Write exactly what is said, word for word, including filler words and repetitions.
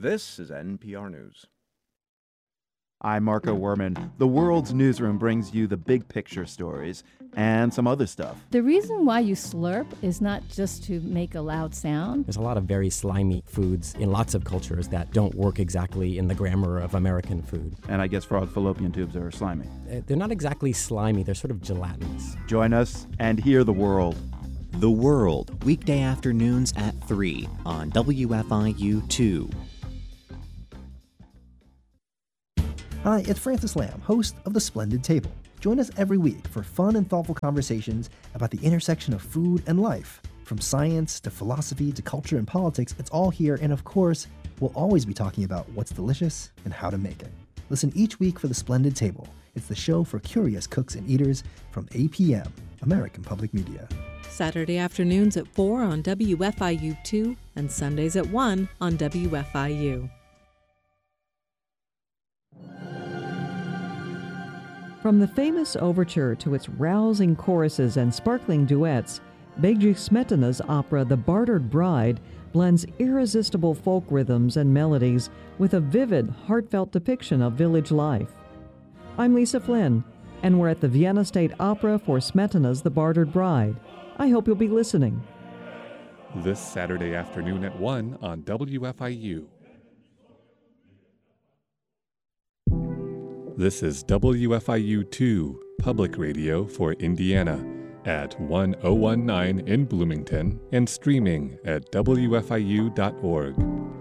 This is N P R News. I'm Marco Werman. The World's Newsroom brings you the big picture stories and some other stuff. The reason why you slurp is not just to make a loud sound. There's a lot of very slimy foods in lots of cultures that don't work exactly in the grammar of American food. And I guess frog fallopian tubes are slimy. They're not exactly slimy, they're sort of gelatinous. Join us and hear the world. The World, weekday afternoons at three on W F I U two. Hi, it's Francis Lamb, host of The Splendid Table. Join us every week for fun and thoughtful conversations about the intersection of food and life. From science to philosophy to culture and politics, it's all here, and of course, we'll always be talking about what's delicious and how to make it. Listen each week for The Splendid Table. It's the show for curious cooks and eaters from A P M, American Public Media. Saturday afternoons at four on W F I U two and Sundays at one on W F I U. From the famous overture to its rousing choruses and sparkling duets, Bedřich Smetana's opera The Bartered Bride blends irresistible folk rhythms and melodies with a vivid, heartfelt depiction of village life. I'm Lisa Flynn, and we're at the Vienna State Opera for Smetana's The Bartered Bride. I hope you'll be listening. This Saturday afternoon at one on W F I U. This is W F I U two, Public Radio for Indiana, at one oh one nine in Bloomington and streaming at W F I U dot org.